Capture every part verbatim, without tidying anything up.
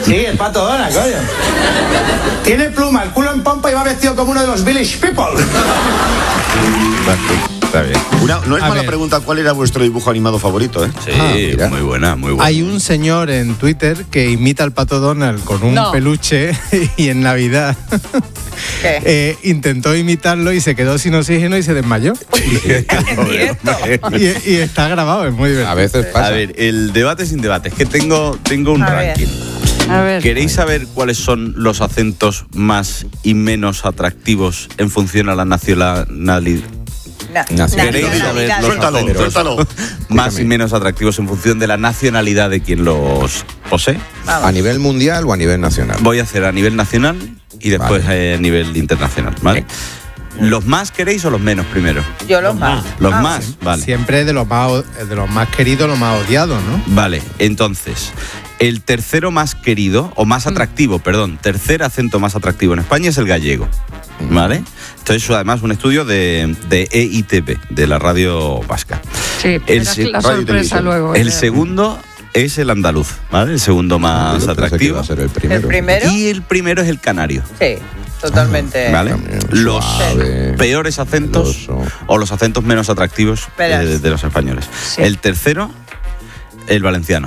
Sí, el Pato Donald, coño. Tiene pluma, el culo en pompa y va vestido como uno de los Village People. Está bien. Una, no es A mala ver. pregunta, ¿cuál era vuestro dibujo animado favorito? ¿eh? Sí, Ah, muy buena, muy buena. Hay un señor en Twitter que imita al Pato Donald con un No. peluche y en Navidad ¿Qué? eh, intentó imitarlo y se quedó sin oxígeno y se desmayó. y, y está grabado, es muy divertido. A veces pasa. A ver, el debate sin debate. Es que tengo, tengo un A ver. ranking. A ver. ¿Queréis saber cuáles son los acentos más y menos atractivos en función a la nacionalidad? Na- ¿Queréis saber nacionalidad. los Suéltalo, acentos suéltalo. más y menos atractivos en función de la nacionalidad de quien los posee? ¿A nivel mundial o a nivel nacional? Voy a hacer a nivel nacional y después eh, a nivel internacional, ¿vale? ¿Los más queréis o los menos primero? Yo los más. Los Ah, más, vale. Siempre de los más, de los más queridos, los más odiados, ¿no? Vale, entonces, el tercero más querido, o más atractivo, perdón, tercer acento más atractivo en España es el gallego, ¿vale? Esto es además un estudio de, de E I T V, de la radio vasca. Sí, El verás se- la radio y sorpresa televisión. luego. El eh. segundo es el andaluz, ¿vale? El segundo más Yo pensé que atractivo. iba a ser el ¿El primero. primero? Y el primero es el canario, Sí, totalmente. ¿vale? También Los suave, peores acentos meloso. o los acentos menos atractivos Verás. eh, de los españoles. Sí. El tercero, el valenciano,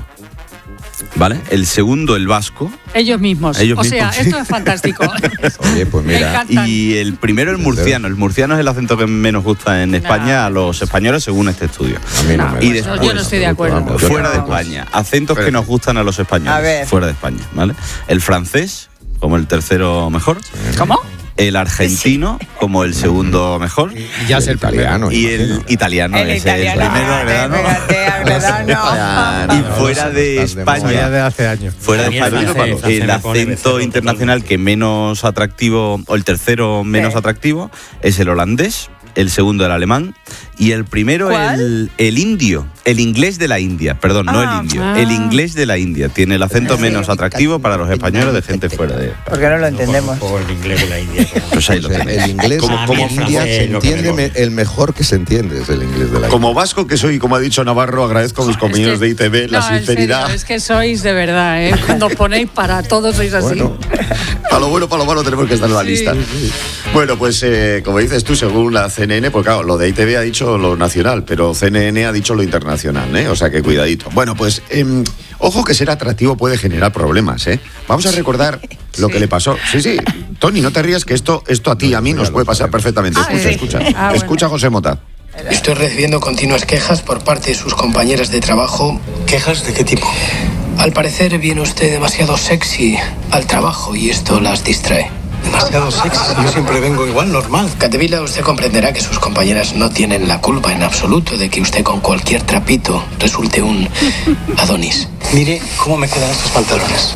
¿vale? El segundo, el vasco. Ellos mismos. Ellos o sea, mismos, sí. esto es fantástico. Oye, pues Me mira, encanta. Y el primero, el murciano. El murciano es el acento que menos gusta en España a los españoles, según este estudio. a mí no, No, me y da. después- yo no estoy de acuerdo. Vamos, yo Fuera de tampoco. España. Acentos que nos gustan a los españoles. A ver. Fuera de España, ¿vale? El francés, como el tercero mejor. ¿Cómo? El argentino, como el segundo mejor. Y ya es el italiano. Y el imagino. italiano, El ese es el italiano. primero, ¿verdad? ¿no? Fíjate, Agredano. Y fuera de Estás de Ya España, de hace años. fuera de A mí el España, francés, francés el me pone acento becerro internacional que menos atractivo, o el tercero menos Sí. atractivo, es el holandés, el segundo el alemán, y el primero ¿Cuál? el, el indio, el inglés de la India, perdón, no Ah. el indio, Ah. el inglés de la India, tiene el acento Sí. menos atractivo para los españoles de gente fuera de... Porque no lo entendemos. Por el inglés de la India. Pues ahí lo Pues el, tenéis. el inglés Como- como, como India francés, se lo que entiende me- me- el mejor que se entiende es el inglés de la Como vasco que soy, como ha dicho Navarro, agradezco a mis compañeros Es que- de I T V la no, en sinceridad. serio, es que sois de verdad, ¿eh? Cuando os ponéis para todos sois así. Bueno, Para lo bueno, para lo malo tenemos que estar en la Sí. lista. Bueno, pues como como dices tú, según la C N N, pues claro, lo de I T V ha dicho lo nacional, pero C N N ha dicho lo internacional, ¿eh? O sea que cuidadito. Bueno, pues em, ojo que ser atractivo puede generar problemas, ¿eh? Vamos a recordar lo que le pasó. Sí, sí. Tony, no te rías que esto, esto a ti y a mí nos puede pasar perfectamente. Ah, Escucha, sí. escucha. Ah, bueno. Escucha a José Mota. Estoy recibiendo continuas quejas por parte de sus compañeras de trabajo. ¿Quejas de qué tipo? Al parecer viene usted demasiado sexy al trabajo y esto las distrae. Demasiado sexy. Yo siempre vengo igual, normal. Catevila, usted comprenderá que sus compañeras no tienen la culpa en absoluto de que usted con cualquier trapito resulte un Adonis. Mire cómo me quedan estos pantalones.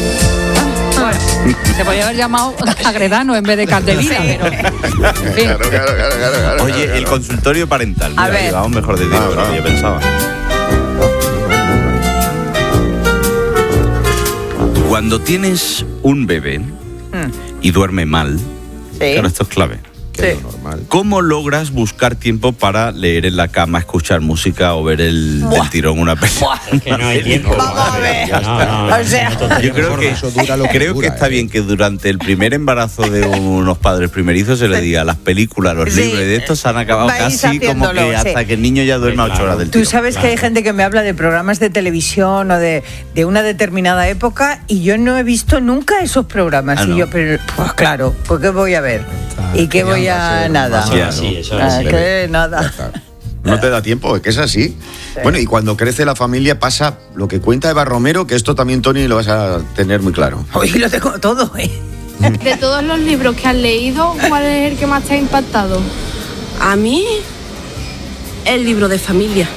Se podría haber llamado Agredano en vez de Caldevila, pero. En fin. Claro, claro, claro, claro, claro, Oye, claro. el consultorio parental. A Mira, ver. llegamos mejor de tiempo de lo que yo pensaba. Cuando tienes un bebé y duerme mal, Sí. claro, esto es clave. que es Sí. lo normal. ¿Cómo logras buscar tiempo para leer en la cama, escuchar música o ver el Buah. del tirón una película? Es que no hay tiempo. Vamos a ver. No, no, no, O sea, no, total, Yo creo forma. que, Eso dura lo que creo que dura, está ¿eh? bien que durante el primer embarazo de unos padres primerizos se les diga las películas, los Sí. libros de estos se han acabado Vais casi como haciéndolo, que hasta sí. que el niño ya duerma Sí, ocho claro. horas del Tú tirón. sabes que hay gente que me habla de programas de televisión o de, de una determinada época y yo no he visto nunca esos programas. Ah, y ¿no? yo, pero, pues claro, pues ¿qué voy a ver? ¿Y qué voy a nada? Eso es así, eso es Ah, así. que nada. No te da tiempo, es que es así. Bueno, y cuando crece la familia pasa lo que cuenta Eva Romero, que esto también, Tony, lo vas a tener muy claro. Hoy lo tengo todo, ¿eh? De todos los libros que has leído, ¿cuál es el que más te ha impactado? A mí, el libro de familia.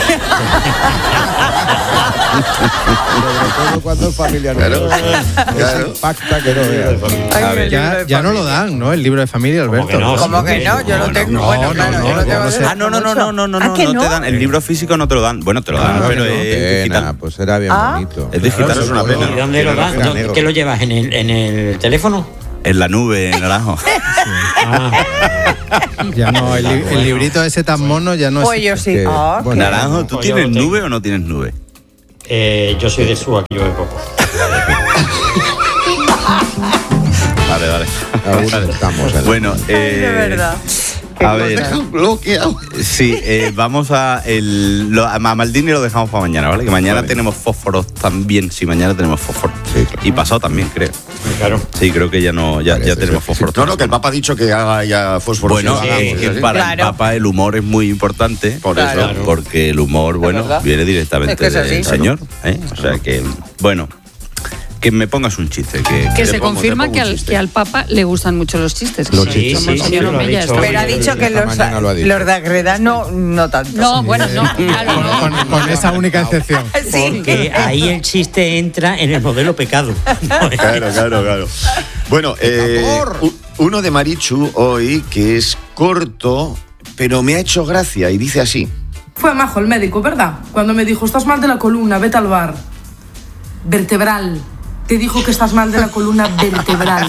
Sobre todo cuando es familiar. Claro, claro. Eso impacta que no veas. A ver, Ya, ya no lo dan, ¿no? El libro de familia, ¿Cómo Alberto. que no? ¿Cómo que no? Yo lo tengo. no, bueno, no, claro, no, yo lo no, tengo no desde sé. Ah, no, no, no, mucho. no, no, no, ¿Ah, no, que no te dan. El libro físico no te lo dan. Bueno, te lo dan, Claro pero que no. es Pena, digital. pues era bien Ah. bonito. Es digital, Claro, es una eso pena. ¿Y dónde lo das? Era ¿Dónde- negro. ¿Qué lo llevas? ¿En el, en el teléfono? En la nube, en naranjo. Ah, Ya no, el, li- el librito ese tan mono ya no Pues es. yo sí. que- Ah, bueno, Naranjo, ¿tú Pues yo tienes lo tengo. nube o no tienes nube? eh, yo soy de Súa, que llueve poco. Vale, vale. Aún estamos en la- Bueno, eh, de verdad. a ver, bloqueado. sí, eh, vamos a el lo, a Maldini lo dejamos para mañana, ¿vale? Que mañana Vale. tenemos fósforos también, sí, mañana tenemos fósforos. Sí, claro. Y pasado también, creo. Claro. Sí, creo que ya no, ya, Parece ya tenemos ser que sí. fósforos. No, no, que el Papa ha dicho que haga ya fósforo. Bueno, sí, eh, sí, que sí. para Claro. el Papa el humor es muy importante. Por eso. Claro. Porque el humor, bueno, verdad. viene directamente Es que es así. del Señor. ¿eh? O sea que, bueno, que me pongas un chiste. Que, Que le se pongo, confirma te pongo que un al, chiste. que al Papa le gustan mucho los chistes. Los Sí, chistes. como el Sí, señor sí, lo ha Omeya dicho. está- Pero ha dicho que Esta los, mañana lo ha dicho. los de Agredano no tanto. No, bueno, no, claro, Con, no. con- con esa única excepción. Sí. Porque ahí el chiste entra en el modelo pecado. Claro, claro, claro. Bueno, eh, u- uno de Marichu hoy que es corto, pero me ha hecho gracia y dice así. Fue majo el médico, ¿verdad? Cuando me dijo, estás mal de la columna, vete al bar. Vertebral. Te dijo que estás mal de la columna vertebral.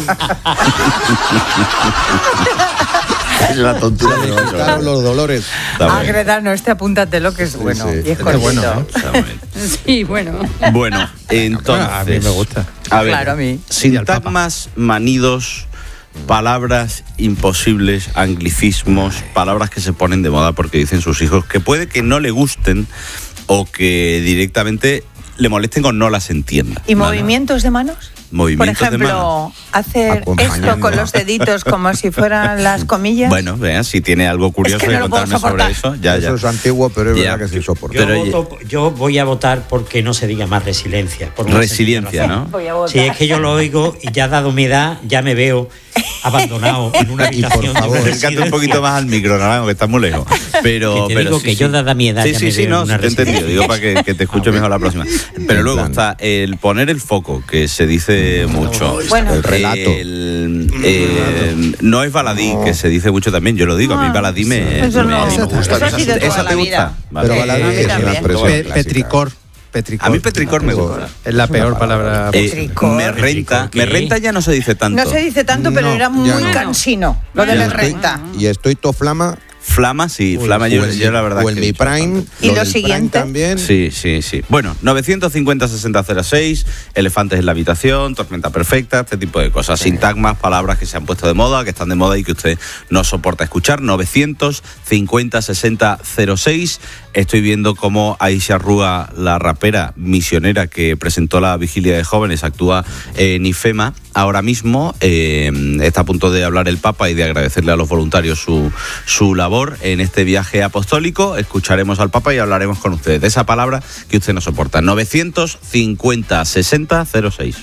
Es la tontura de hoy, Claro, ¿no? los dolores. Está bien. Agredano, este apúntatelo que es bueno. sí. Y es Este es cortito. bueno, ¿eh? Está bien. Sí, bueno. Bueno, entonces. A mí me gusta. A ver, Claro, a mí. sintagmas, manidos, palabras imposibles, anglicismos, palabras que se ponen de moda porque dicen sus hijos que puede que no le gusten o que directamente le molesten o no las entienda. ¿Y ¿vale? movimientos de manos? Movimientos Por de ejemplo, manos. hacer Acompañando. esto con los deditos como si fueran las comillas. Bueno, vean, si tiene algo curioso Es que que, no lo puedo contarme sobre soportar. eso, ya, ya. Eso es antiguo, pero es Ya. verdad que se soporta. Yo, Pero oye- voto- yo voy a votar porque no se diga más resiliencia. por una Resiliencia, sencilla razón. ¿no? Voy a votar. Sí, es que yo lo oigo y ya dado mi edad, ya me veo abandonado en una Y por habitación de favor, una Acércate un residencia. poquito más al micro, Naranjo, que está muy lejos. Pero, Que te pero digo sí, que sí. yo dada mi edad Sí, ya sí, me sí, veo no, en una te he entendido. residencia. Digo para que, que te escuche mejor la próxima. Pero En luego plan. está el poner el foco, que se dice mucho. Bueno. El relato. El, eh, no es baladí, que se dice mucho también. Yo lo digo, a mí baladí me, Eso me- no, me eso, gusta. eso ha sido toda ¿Esa la te vida. gusta? Vale. Pero baladí a mí es una también. expresión Pe- clásica. petricor. Petricor. A mí petricor me gusta. Es la peor palabra. Eh, Petricor. me renta, ¿Qué? me renta ya no se dice tanto. No se dice tanto, pero No, era muy ya no. cansino. Lo de Y la estoy- renta. Y estoy toflama. Flama, sí, o flama el- yo, o el- yo la verdad O el que he Mi dicho Prime. bastante. ¿Y lo lo del Prime siguiente? también. Sí, sí, sí. Bueno, novecientos cincuenta sesenta cero seis, elefantes en la habitación, tormenta perfecta, este tipo de cosas. Sintagmas, palabras que se han puesto de moda, que están de moda y que usted no soporta escuchar. novecientos cincuenta sesenta cero seis. Estoy viendo cómo Aisha Rúa, la rapera misionera que presentó la vigilia de jóvenes, actúa en IFEMA. Ahora mismo eh, está a punto de hablar el Papa y de agradecerle a los voluntarios su, su labor en este viaje apostólico. Escucharemos al Papa y hablaremos con ustedes de esa palabra que usted no soporta. novecientos cincuenta sesenta cero seis.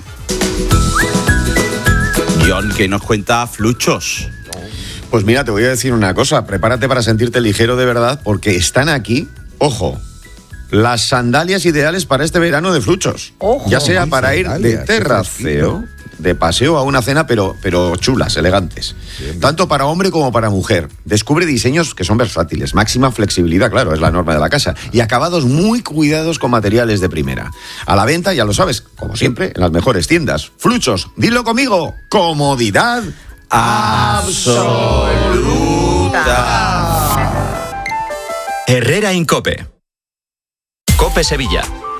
John, que nos cuenta Fluchos. Pues mira, te voy a decir una cosa. Prepárate para sentirte ligero de verdad, porque están aquí, ojo, las sandalias ideales para este verano de Fluchos. Ojo. Ya sea para ir de Sandalias, qué terraceo, fresquito. de paseo a una cena, pero, pero chulas, elegantes. Tanto para hombre como para mujer. Descubre diseños que son versátiles. Máxima flexibilidad, claro, es la norma de la casa. Y acabados muy cuidados con materiales de primera. A la venta, ya lo sabes, como siempre, en las mejores tiendas. Fluchos, dilo conmigo, comodidad absoluta. Herrera Incope. Cope Sevilla.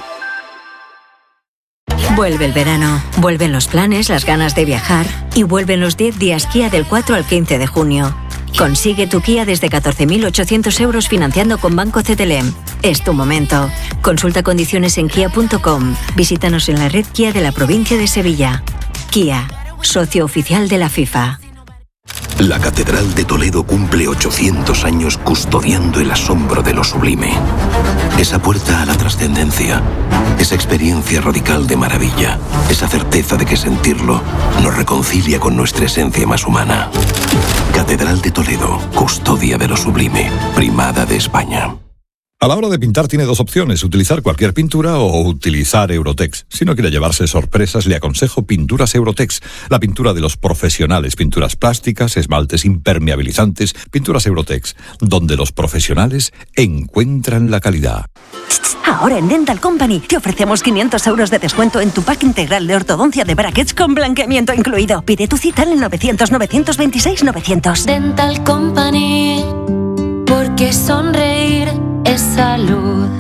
Vuelve el verano, vuelven los planes, las ganas de viajar y vuelven los diez días Kia del cuatro al quince de junio. Consigue tu Kia desde catorce mil ochocientos euros financiando con Banco C T L E M. Es tu momento. Consulta condiciones en kia punto com. Visítanos en la red Kia de la provincia de Sevilla. Kia, socio oficial de la FIFA. La Catedral de Toledo cumple ochocientos años custodiando el asombro de lo sublime. Esa puerta a la trascendencia, esa experiencia radical de maravilla, esa certeza de que sentirlo nos reconcilia con nuestra esencia más humana. Catedral de Toledo, custodia de lo sublime, primada de España. A la hora de pintar tiene dos opciones, utilizar cualquier pintura o utilizar Eurotex. Si no quiere llevarse sorpresas, le aconsejo Pinturas Eurotex, la pintura de los profesionales, pinturas plásticas, esmaltes impermeabilizantes, Pinturas Eurotex, donde los profesionales encuentran la calidad. Ahora en Dental Company te ofrecemos quinientos euros de descuento en tu pack integral de ortodoncia de brackets con blanqueamiento incluido. Pide tu cita en el novecientos, novecientos veintiséis, novecientos. Dental Company, porque sonreír es salud.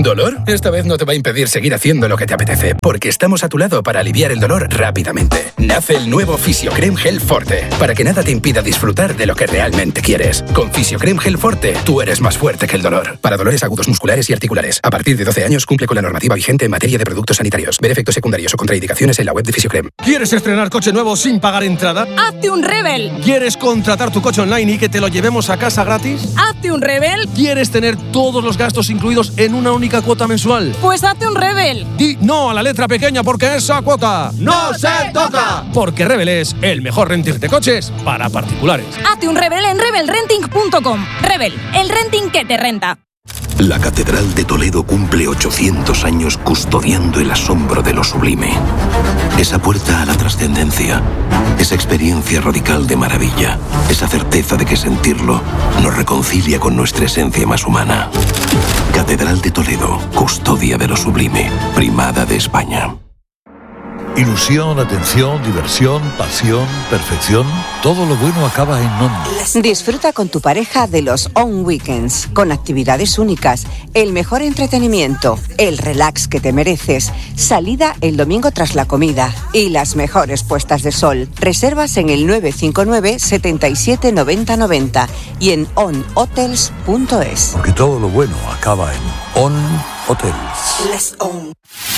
¿Dolor? Esta vez no te va a impedir seguir haciendo lo que te apetece, porque estamos a tu lado para aliviar el dolor rápidamente. Nace el nuevo Fisiocrem Gel Forte, para que nada te impida disfrutar de lo que realmente quieres. Con Fisiocrem Gel Forte, tú eres más fuerte que el dolor. Para dolores agudos musculares y articulares. A partir de doce años cumple con la normativa vigente en materia de productos sanitarios. Ver efectos secundarios o contraindicaciones en la web de Fisiocrem. ¿Quieres estrenar coche nuevo sin pagar entrada? ¡Hazte un Rebel! ¿Quieres contratar tu coche online y que te lo llevemos a casa gratis? ¡Hazte un Rebel! ¿Quieres tener todos los gastos incluidos en una única cuota mensual? Pues hazte un Rebel. Di no a la letra pequeña porque esa cuota ¡no se toca! Porque Rebel es el mejor renting de coches para particulares. Hazte un Rebel en rebel renting punto com. Rebel, el renting que te renta. La Catedral de Toledo cumple ochocientos años custodiando el asombro de lo sublime. Esa puerta a la trascendencia, esa experiencia radical de maravilla, esa certeza de que sentirlo nos reconcilia con nuestra esencia más humana. Catedral de Toledo, custodia de lo sublime, primada de España. Ilusión, atención, diversión, pasión, perfección. Todo lo bueno acaba en On. Disfruta con tu pareja de los On Weekends, con actividades únicas, el mejor entretenimiento, el relax que te mereces, salida el domingo tras la comida y las mejores puestas de sol. Reservas en el nueve cinco nueve, setenta y siete, noventa, noventa y en on hotels punto es. Porque todo lo bueno acaba en On Hotels. Let's On.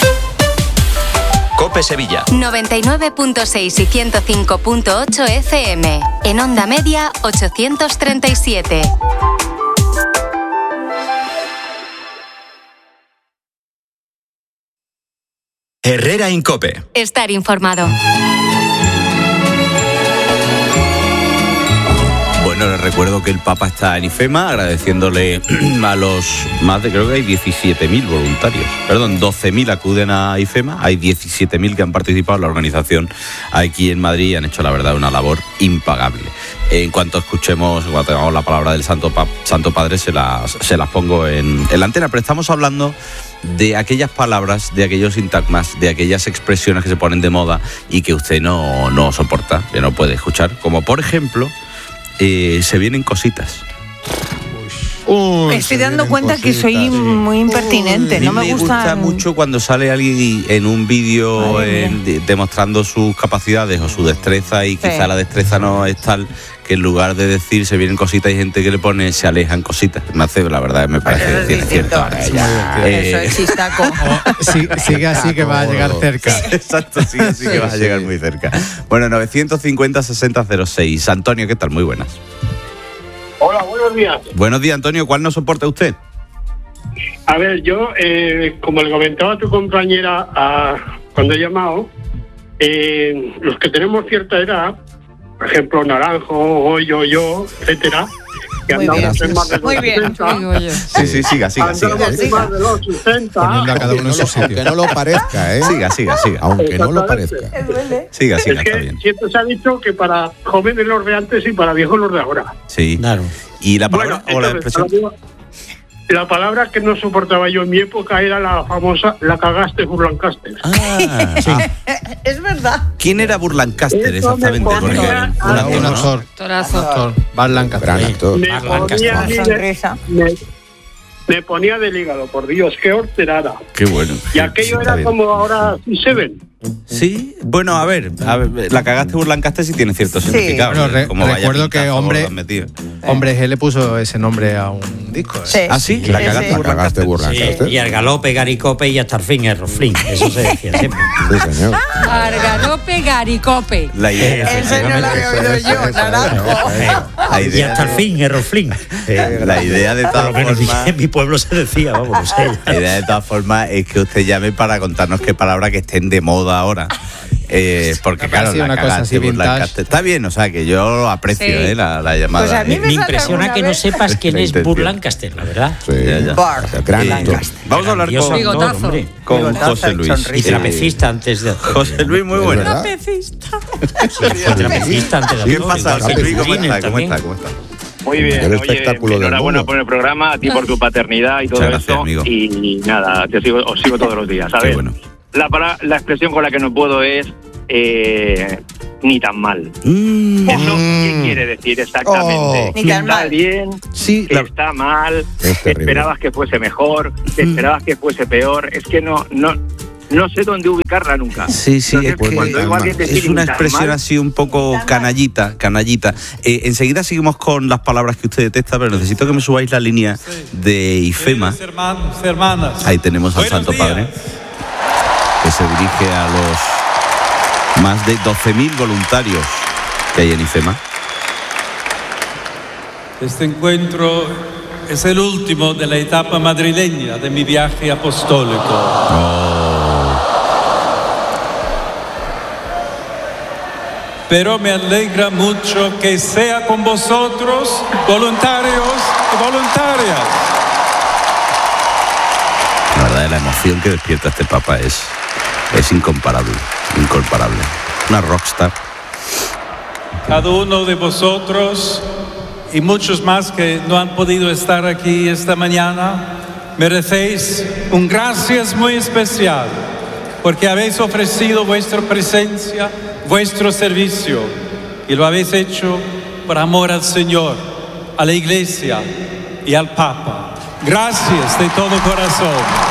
COPE Sevilla. noventa y nueve punto seis y ciento cinco punto ocho F M. En onda media ochocientos treinta y siete. Herrera en COPE. Estar informado. Bueno, les recuerdo que el Papa está en IFEMA, agradeciéndole a los más de, creo que hay diecisiete mil voluntarios. Perdón, doce mil acuden a IFEMA, hay diecisiete mil que han participado en la organización aquí en Madrid y han hecho, la verdad, una labor impagable. En cuanto escuchemos, cuando tengamos la palabra del Santo, pa- Santo Padre, se las, se las pongo en, en la antena, pero estamos hablando de aquellas palabras, de aquellos sintagmas, de aquellas expresiones que se ponen de moda y que usted no, no soporta, que no puede escuchar, como por ejemplo... Eh, se vienen cositas. Uy, me estoy dando cuenta cositas, que soy sí. muy impertinente. Uy, no me, me gusta. gusta mucho cuando sale alguien en un vídeo de, demostrando sus capacidades o su destreza y sí. quizá la destreza no es tal que en lugar de decir se vienen cositas hay gente que le pone se alejan cositas. Me hace, la verdad, me parece que tiene cierto arte. Eh, Eso es chistaco. Sí, sigue así que va a llegar cerca. Exacto, sigue así que va a llegar muy cerca. Bueno, novecientos cincuenta, sesenta, cero seis. Antonio, ¿qué tal? Muy buenas. Hola, buenos días. Buenos días, Antonio. ¿Cuál no soporta usted? A ver, yo, eh, como le comentaba a tu compañera a, cuando he llamado, eh, los que tenemos cierta edad, por ejemplo, Naranjo, Goyo, yo, etcétera, que muy andamos bien. en más de los muy sesenta. Bien. Sí, sí, siga, siga, siga. Andamos en más de los sesenta. Poniendo a cada uno en su sitio. Aunque no lo parezca, ¿eh? Siga, siga, siga. Aunque no lo parezca. Siga, siga, es que está bien. Siempre se ha dicho que para jóvenes los de antes y para viejos los de ahora. Sí, claro. ¿Y la palabra bueno, o la entonces, expresión? La palabra que no soportaba yo en mi época era la famosa la cagaste Burlancaster. Ah, sí. Es verdad. ¿Quién era Burlancaster Eso exactamente? me Porque ponía- un Ah, actor, Un ¿no? actor. Actorazo. Bart Lancaster. Gran actor. Me Bart ponía, Lancaster. de- me, me ponía del hígado, por Dios, qué horterada. Qué bueno. Y Sí, aquello sí, está era bien. como ahora se ven. Sí, bueno, a ver, a ver, la cagaste Burlancaster sí tiene cierto Sí. significado. Bueno, re- como vaya recuerdo que pintazo hombre- lo han metido. Hombre G le puso ese nombre a un disco. ¿eh? Sí. ¿Ah, sí? Sí, La sí, cagaste sí. La cagaste Sí, Burlancaster. y al galope, garicope y hasta el fin, el roflín. Eso se decía siempre. Sí, señor. Argalope, garicope. La idea, Ese no lo había oído yo, Naranjo. la Y idea, hasta el fin, el roflín. la idea de Por todas lo menos formas, en mi pueblo se decía, vamos, no sé. la idea de todas formas es que usted llame para contarnos qué palabras que estén de moda ahora. Eh, porque Me claro, parecía la una cosa cagaste así vintage. Burlancaster. Está bien, o sea que yo lo aprecio, Sí. eh, la, la llamada. Pues a mí eh. me Me sale impresiona alguna que no vez. sepas quién La es intención. Burt Lancaster, la verdad. Sí. Ya, ya. Bart Gran Eh, actor. Vamos a hablar Grandioso con, actor, Bigotazo. hombre. con Bigotazo José y Luis. sonrisa. Y trapecista antes de actor. José Luis, muy bueno. ¿Verdad? Fue trapecista antes de ¿Qué actor. pasa, igual José que Luis? ¿Cómo Cristina está? ¿Cómo también. está? ¿Cómo está? Muy bien, El oye, espectáculo del enhorabuena mundo. por el programa, a ti por tu paternidad y todo Muchas gracias, eso. amigo. Y nada, te sigo, os sigo todos los días. A Qué ver, bueno. la, para- la expresión con la que no puedo es eh, ni tan mal. Mm. ¿Eso qué quiere decir exactamente? Oh. Ni Que tan está mal. bien, Sí, que la- está mal, Es que terrible. esperabas que fuese mejor, que Mm. esperabas que fuese peor. Es que no, no, no sé dónde ubicarla nunca. Sí, sí, Entonces, es que cuando oigo a alguien decir es una ni tan expresión mal, así un poco canallita, canallita. Eh, enseguida seguimos con las palabras que usted detesta, pero necesito que me subáis la línea de IFEMA. Hermanos, hermanas. Ahí tenemos al Buenos Santo días. Padre, que se dirige a los más de doce mil voluntarios que hay en IFEMA. Este encuentro es el último de la etapa madrileña de mi viaje apostólico. Pero me alegra mucho que sea con vosotros, voluntarios y voluntarias. La verdad, la emoción que despierta este Papa es, es incomparable, incomparable. Una rockstar. Cada uno de vosotros y muchos más que no han podido estar aquí esta mañana, merecéis un gracias muy especial porque habéis ofrecido vuestra presencia, vuestro servicio y lo habéis hecho por amor al Señor, a la Iglesia y al Papa. Gracias de todo corazón.